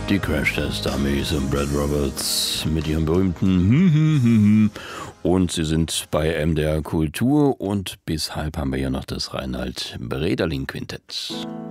Die Crash-Test-Dummies und Brad Roberts mit ihrem berühmten und sie sind bei MDR Kultur und bis halb haben wir ja noch das Reinhard Brederling Quintett.